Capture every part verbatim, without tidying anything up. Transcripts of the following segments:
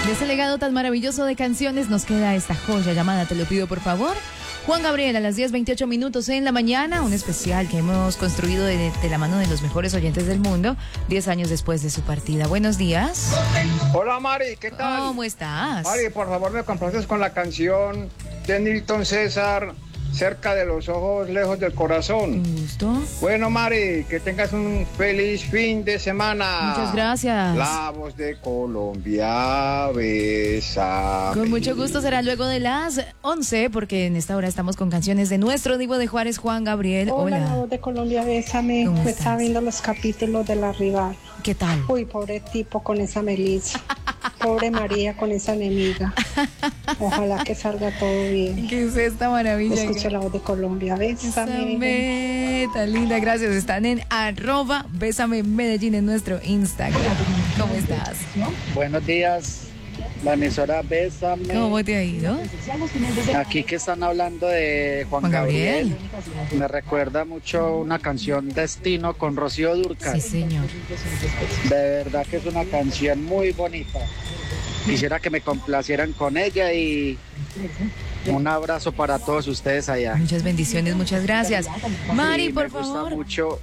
De ese legado tan maravilloso de canciones nos queda esta joya llamada Te lo pido por favor. Juan Gabriel a las diez veintiocho minutos en la mañana, un especial que hemos construido de, de la mano de los mejores oyentes del mundo, diez años después de su partida. Buenos días. Hola Mari, ¿qué tal? ¿Cómo estás? Mari, por favor me complaces con la canción de Nilton César, Cerca de los ojos, lejos del corazón. Un gusto. Bueno Mari, que tengas un feliz fin de semana. Muchas gracias. La voz de Colombia, bésame. Con mucho gusto será luego de las once, porque en esta hora estamos con canciones de nuestro divo de Juárez, Juan Gabriel. Hola, Hola. La voz de Colombia, bésame. ¿Cómo Me estás? estaba viendo los capítulos de La Rival. ¿Qué tal? Uy, pobre tipo con esa Melissa. Pobre María con esa enemiga. Ojalá que salga todo bien. ¿Qué es esta maravilla? Escucha La voz de Colombia, bésame. Bésame, tan linda, gracias. Están en arroba Bésame Medellín en nuestro Instagram. ¿Cómo estás? Buenos días, la emisora Bésame. ¿Cómo te ha ido? Aquí que están hablando de Juan, Juan Gabriel. Gabriel. Me recuerda mucho una canción Destino con Rocío Dúrcal. Sí, señor. De verdad que es una canción muy bonita. Quisiera que me complacieran con ella y un abrazo para todos ustedes allá. Muchas bendiciones, muchas gracias. Mari, Y por me gusta favor. mucho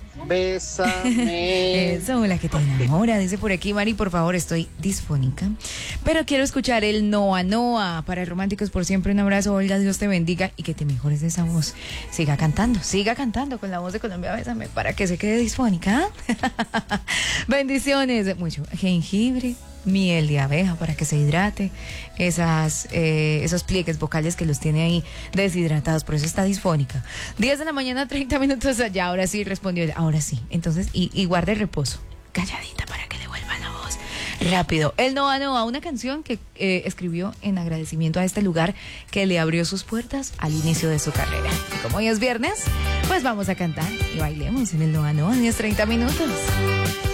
Bésame. Eso, la que te enamora, dice por aquí. Mari, por favor, estoy disfónica, pero quiero escuchar el Noa Noa para Románticos por Siempre. Un abrazo, Olga, Dios te bendiga y que te mejores de esa voz. Siga cantando, siga cantando con la voz de Colombia, bésame, para que se quede disfónica. Bendiciones, mucho jengibre, miel de abeja para que se hidrate, esas eh, esos pliegues vocales que los tiene ahí deshidratados, por eso está disfónica. diez de la mañana, treinta minutos allá, ahora sí respondió, ahora sí, entonces, y, y guarde reposo, calladita para que devuelva la voz. Rápido, el Noa Noa, una canción que eh, escribió en agradecimiento a este lugar que le abrió sus puertas al inicio de su carrera. Y como hoy es viernes, pues vamos a cantar y bailemos en el Noa Noa, diez treinta minutos.